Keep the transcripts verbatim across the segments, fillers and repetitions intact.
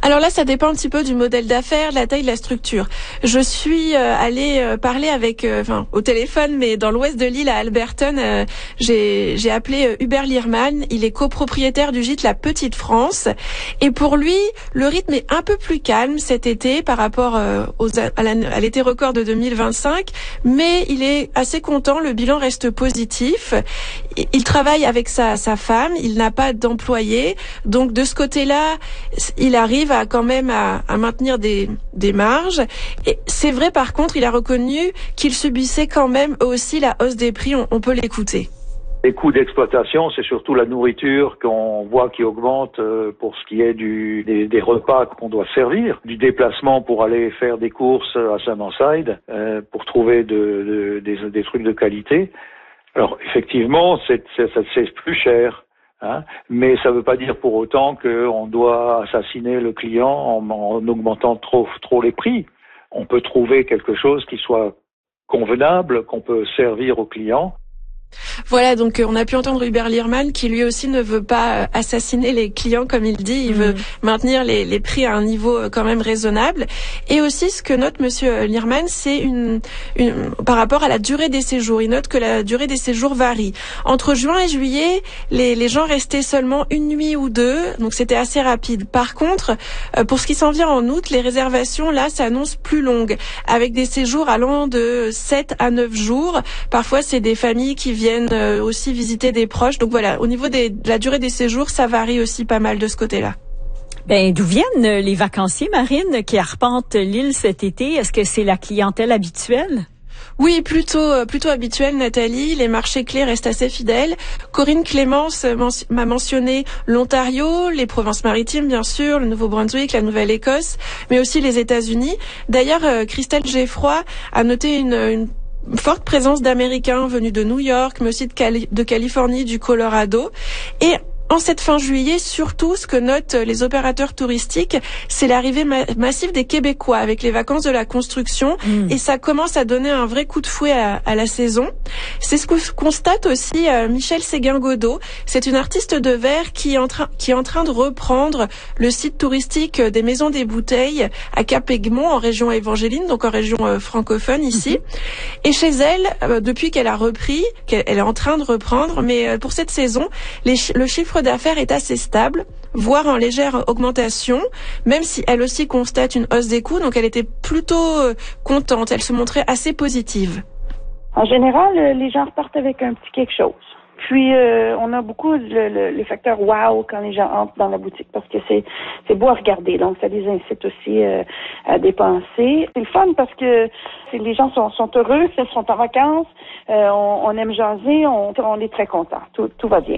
Alors là, ça dépend un petit peu du modèle d'affaires, de la taille de la structure. Je suis euh, allée euh, parler avec, euh, enfin, au téléphone, mais dans l'ouest de l'île, à Alberton, euh, j'ai, j'ai appelé euh, Hubert Lierman. Il est copropriétaire du gîte La Petite France. Et pour lui, le rythme est un peu plus calme cet été par rapport euh, aux, à, la, à l'été record de deux mille vingt-cinq. Mais il est assez content, le bilan reste positif. Il travaille avec sa, sa femme, il n'a pas d'employé. Donc de ce côté-là, il arrive à quand même à, à maintenir des, des marges. Et c'est vrai, par contre, il a reconnu qu'il subissait quand même aussi la hausse des prix. On, on peut l'écouter. Les coûts d'exploitation, c'est surtout la nourriture qu'on voit qui augmente pour ce qui est du, des, des repas qu'on doit servir, du déplacement pour aller faire des courses à Summerside, euh, pour trouver de, de, des, des trucs de qualité. Alors effectivement, c'est, c'est, c'est plus cher. Hein, mais ça ne veut pas dire pour autant qu'on doit assassiner le client en, en augmentant trop, trop les prix. On peut trouver quelque chose qui soit convenable, qu'on peut servir au client. Voilà, donc on a pu entendre Hubert Lierman qui lui aussi ne veut pas assassiner les clients comme il dit, il mmh. veut maintenir les, les prix à un niveau quand même raisonnable. Et aussi ce que note Monsieur Lierman, c'est une, une par rapport à la durée des séjours. Il note que la durée des séjours varie. Entre juin et juillet, les, les gens restaient seulement une nuit ou deux, donc c'était assez rapide. Par contre, pour ce qui s'en vient en août, les réservations là s'annoncent plus longues, avec des séjours allant de sept à neuf jours. Parfois c'est des familles qui viennent aussi visiter des proches. Donc voilà, au niveau des, de la durée des séjours, ça varie aussi pas mal de ce côté-là. Ben, d'où viennent les vacanciers, Marine, qui arpentent l'île cet été? Est-ce que c'est la clientèle habituelle? Oui, plutôt plutôt habituel, Nathalie. Les marchés clés restent assez fidèles. Corinne Clémence m'a mentionné l'Ontario, les Provinces-Maritimes, bien sûr, le Nouveau-Brunswick, la Nouvelle-Écosse, mais aussi les États-Unis. D'ailleurs, Christelle Geffroy a noté une, une forte présence d'Américains venus de New York, mais aussi de, Cali- de Californie, du Colorado. Et en cette fin juillet, surtout, ce que notent les opérateurs touristiques, c'est l'arrivée ma- massive des Québécois avec les vacances de la construction. Mmh. Et ça commence à donner un vrai coup de fouet à, à la saison. C'est ce que constate aussi euh, Michel Séguin-Godot. C'est une artiste de verre qui est, en train, qui est en train de reprendre le site touristique des Maisons des Bouteilles à Cap-Aiguemont, en région évangéline, donc en région euh, francophone ici. Mmh. Et chez elle, euh, depuis qu'elle a repris, qu'elle est en train de reprendre, mais euh, pour cette saison, les, le chiffre d'affaires est assez stable, voire en légère augmentation, même si elle aussi constate une hausse des coûts, donc elle était plutôt euh, contente, elle se montrait assez positive. En général, les gens repartent avec un petit quelque chose. Puis, euh, on a beaucoup le, le, le facteur wow quand les gens entrent dans la boutique parce que c'est c'est beau à regarder. Donc, ça les incite aussi euh, à dépenser. C'est le fun parce que les gens sont, sont heureux, ils sont en vacances, euh, on, on aime jaser, on, on est très contents. Tout, tout va bien.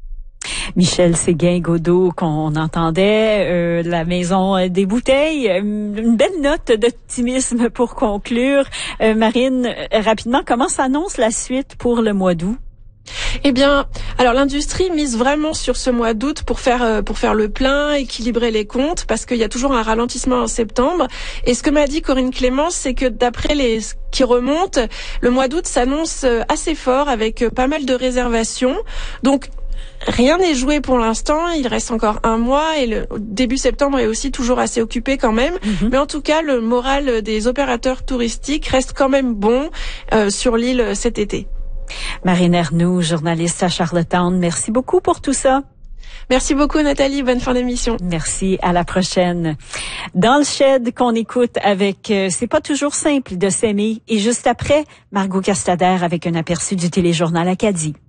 Michel Séguin-Godot qu'on entendait, euh, la Maison des Bouteilles. Une belle note d'optimisme pour conclure. Euh, Marine, rapidement, comment s'annonce la suite pour le mois d'août? Eh bien, alors l'industrie mise vraiment sur ce mois d'août pour faire euh, pour faire le plein, équilibrer les comptes, parce qu'il y a toujours un ralentissement en septembre. Et ce que m'a dit Corinne Clémence, c'est que d'après les qui remontent, le mois d'août s'annonce assez fort avec pas mal de réservations. Donc rien n'est joué pour l'instant, il reste encore un mois et le début septembre est aussi toujours assez occupé quand même. Mmh. Mais en tout cas, le moral des opérateurs touristiques reste quand même bon euh, sur l'île cet été. Marine Ernoult, journaliste à Charlottetown, merci beaucoup pour tout ça. Merci beaucoup Nathalie, bonne fin d'émission. Merci, à la prochaine. Dans le shed qu'on écoute avec euh, C'est pas toujours simple de s'aimer et juste après, Margot Castader avec un aperçu du téléjournal Acadie.